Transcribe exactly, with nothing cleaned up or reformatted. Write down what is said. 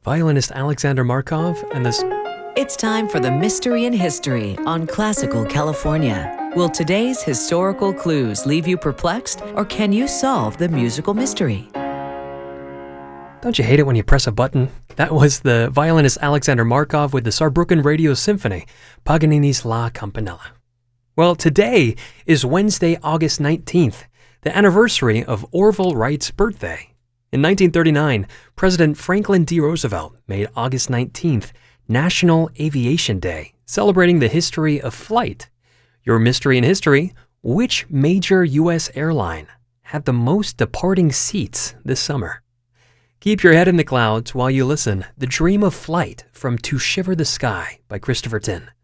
violinist Alexander Markov and this... It's time for the Mystery in History on Classical California. Will today's historical clues leave you perplexed, or can you solve the musical mystery? Don't you hate it when you press a button? That was the violinist Alexander Markov with the Saarbrücken Radio Symphony, Paganini's La Campanella. Well, today is Wednesday, August nineteenth, the anniversary of Orville Wright's birthday. In nineteen thirty-nine, President Franklin D. Roosevelt made August nineteenth National Aviation Day, celebrating the history of flight. Your mystery in history: which major U S airline had the most departing seats this summer? Keep your head in the clouds while you listen. The Dream of Flight from To Shiver the Sky by Christopher Tin.